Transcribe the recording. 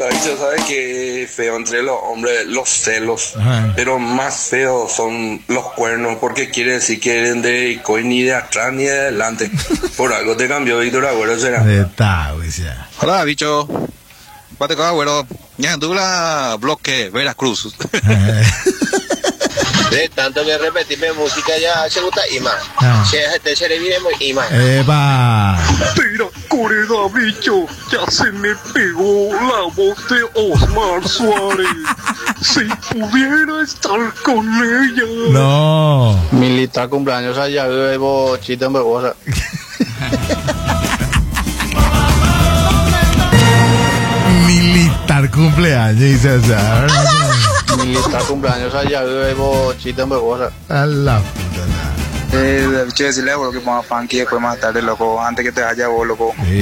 Bicho, ¿sabes qué feo entre los hombres? Los celos. Ajá. Pero más feos son los cuernos, porque quiere decir que eres de Bitcoin ni de atrás ni de adelante. Por algo te cambió Víctor Agüero, será. Está, güey, ya. Hola, bicho. Pate con Agüero. Ya, tú la bloque, Veracruz. De tanto que repetirme música ya se gusta Ima. Ah. Se le viene muy Ima. Eva. Mira, Coreda, bicho, ya se me pegó la voz de Osmar Suárez. Si pudiera estar con ella. No. Militar cumpleaños allá, bebo chita en Barbosa. Militar cumpleaños, dice, o sea, Militar cumpleaños allá, bebo chita en Barbosa. a la puta. Bicho, decirle a vos que ponga funky después más tarde, loco, antes que te vaya vos, loco.